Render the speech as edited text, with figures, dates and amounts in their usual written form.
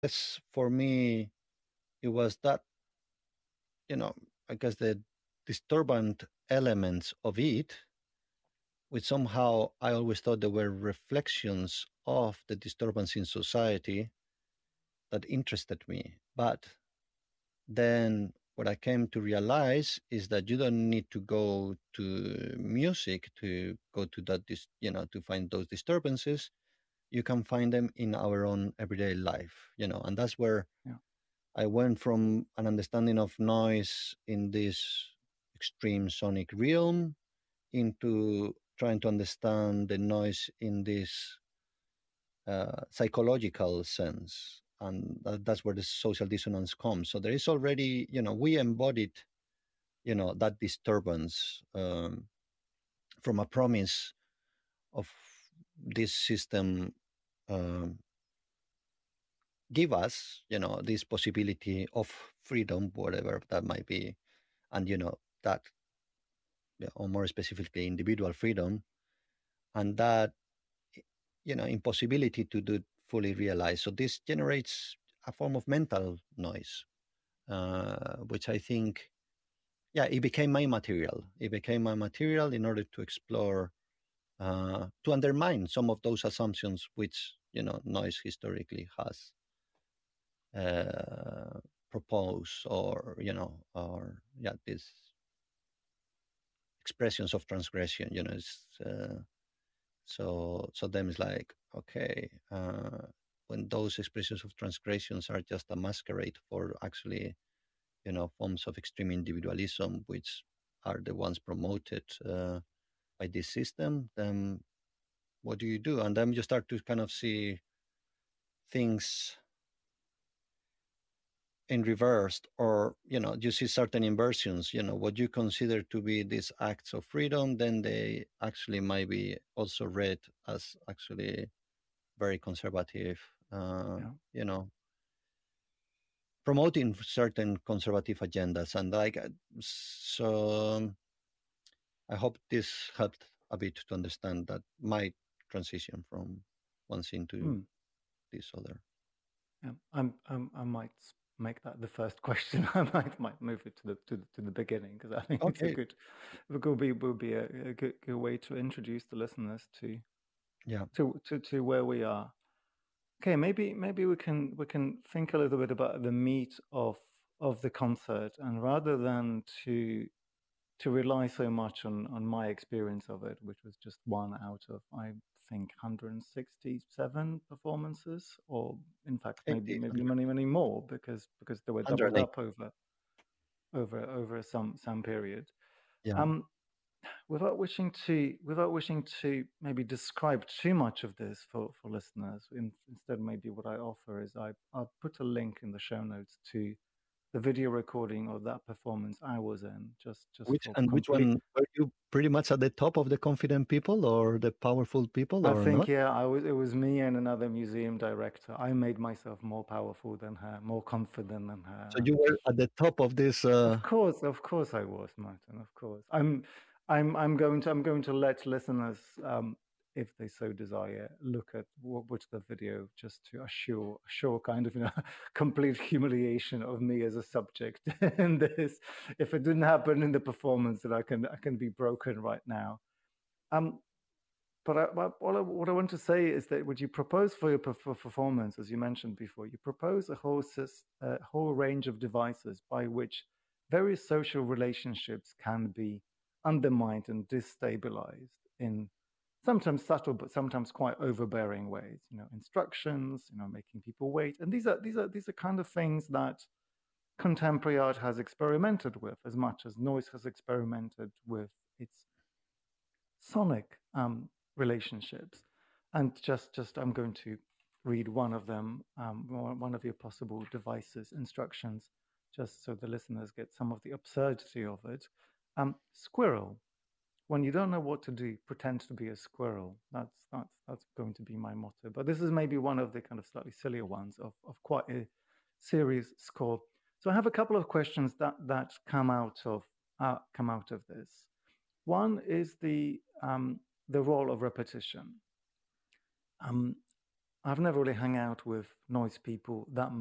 Yes, for me, it was that, you know, I guess the disturbant elements of it, which somehow I always thought they were reflections of the disturbance in society that interested me. But then what I came to realize is that you don't need to go to music to go to that, to find those disturbances. You can find them in our own everyday life, and that's where Yeah. I went from an understanding of noise in this extreme sonic realm into trying to understand the noise in this psychological sense. And that's where the social dissonance comes. So there is already, we embodied, that disturbance from a promise of this system um, give us, this possibility of freedom, whatever that might be, and that, or more specifically, individual freedom, and that impossibility to do it fully realized. So this generates a form of mental noise, which I think, yeah, it became my material. It became my material in order to explore, to undermine some of those assumptions which noise historically has uh, proposed, or these expressions of transgression. So them is like, okay, when those expressions of transgressions are just a masquerade for actually, forms of extreme individualism, which are the ones promoted by this system, then what do you do? And then you start to kind of see things in reversed, or you see certain inversions. What you consider to be these acts of freedom, then they actually might be also read as actually very conservative, uh, Yeah. you know promoting certain conservative agendas. And like, so I hope this helped a bit to understand that my transition from one scene to Mm. this other. Yeah. I might make that the first question. I might move it to the beginning, because I think it's a Okay. good, it will be a good way to introduce the listeners Yeah. to where we are. Okay, maybe we can think a little bit about the meat of the concert, and rather than to rely so much on my experience of it, which was just one out of, I think, 167 performances, or in fact maybe 80, many more, because they were doubled 108. up over some period. Yeah. Um, without wishing to maybe describe too much of this for listeners, instead maybe what I offer is I'll put a link in the show notes to the video recording of that performance I was in, just Which for and which complete. one were you pretty much at the top of the confident people or the powerful people I or think, not? yeah, I was. It was me and another museum director. I made myself more powerful than her, more confident than her, So and you were at the top of this. of course, I was, Martin. Of course, I'm going to let listeners, if they so desire, look at watch the video, just to assure kind of, complete humiliation of me as a subject in this. If it didn't happen in the performance, that I can be broken right now. Um, what I want to say is that what you propose for your performance, as you mentioned before, you propose a whole range of devices by which various social relationships can be undermined and destabilized in sometimes subtle but sometimes quite overbearing ways. Instructions, making people wait, and these are kind of things that contemporary art has experimented with, as much as noise has experimented with its sonic relationships. And just I'm going to read one of them, one of your possible devices instructions, just so the listeners get some of the absurdity of it. Squirrel. When you don't know what to do, pretend to be a squirrel. That's going to be my motto. But this is maybe one of the kind of slightly sillier ones of quite a serious score. So I have a couple of questions that come out of this. One is the role of repetition. Um, I've never really hung out with noise people that